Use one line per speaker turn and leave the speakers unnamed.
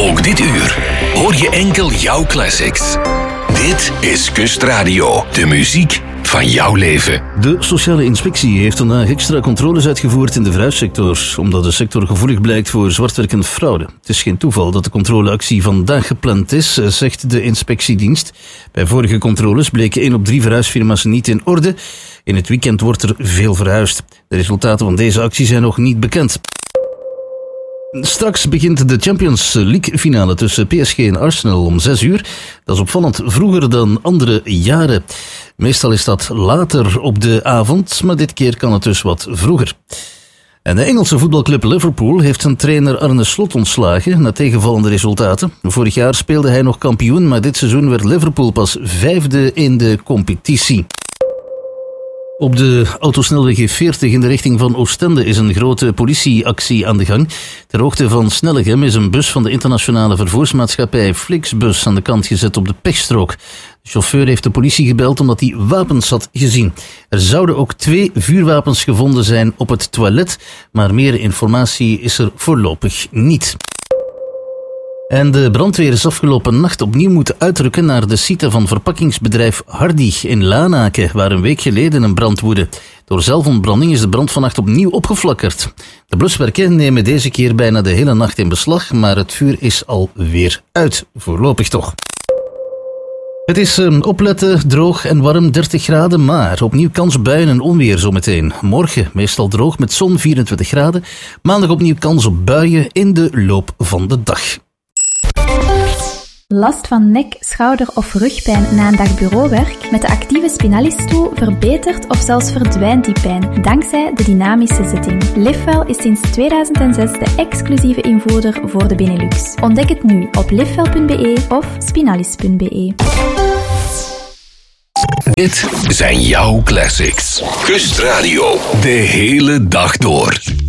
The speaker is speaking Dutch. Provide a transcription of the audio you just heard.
Ook dit uur hoor je enkel jouw classics. Dit is Kustradio, de muziek van jouw leven.
De sociale inspectie heeft vandaag extra controles uitgevoerd in de verhuissector, omdat de sector gevoelig blijkt voor zwartwerkende fraude. Het is geen toeval dat de controleactie vandaag gepland is, zegt de inspectiedienst. Bij vorige controles bleken 1 op 3 verhuisfirma's niet in orde. In het weekend wordt er veel verhuisd. De resultaten van deze actie zijn nog niet bekend. Straks begint de Champions League finale tussen PSG en Arsenal om 6 uur. Dat is opvallend vroeger dan andere jaren. Meestal is dat later op de avond, maar dit keer kan het dus wat vroeger. En de Engelse voetbalclub Liverpool heeft zijn trainer Arne Slot ontslagen na tegenvallende resultaten. Vorig jaar speelde hij nog kampioen, maar dit seizoen werd Liverpool pas 5e in de competitie. Op de autosnelweg E40 in de richting van Oostende is een grote politieactie aan de gang. Ter hoogte van Snellegem is een bus van de internationale vervoersmaatschappij Flixbus aan de kant gezet op de pechstrook. De chauffeur heeft de politie gebeld omdat hij wapens had gezien. Er zouden ook 2 vuurwapens gevonden zijn op het toilet, maar meer informatie is er voorlopig niet. En de brandweer is afgelopen nacht opnieuw moeten uitrukken naar de site van verpakkingsbedrijf Hardy in Lanaken, waar een week geleden een brand woedde. Door zelfontbranding is de brand vannacht opnieuw opgeflakkerd. De bluswerken nemen deze keer bijna de hele nacht in beslag, maar het vuur is alweer uit, voorlopig toch. Het is opletten, droog en warm, 30 graden, maar opnieuw kans op buien en onweer zometeen. Morgen meestal droog met zon, 24 graden. Maandag opnieuw kans op buien in de loop van de dag.
Last van nek, schouder of rugpijn na een dag bureauwerk? Met de actieve Spinalis-stoel verbetert of zelfs verdwijnt die pijn, dankzij de dynamische zitting. Livewell is sinds 2006 de exclusieve invoerder voor de Benelux. Ontdek het nu op livewell.be of spinalis.be.
Dit zijn jouw classics. Kustradio, de hele dag door.